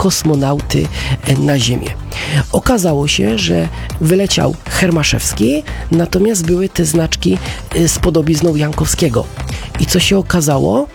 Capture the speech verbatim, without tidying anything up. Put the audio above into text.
kosmonauty na Ziemię. Okazało się, że wyleciał Hermaszewski, natomiast były te znaczki z podobizną Jankowskiego. I co się okazało?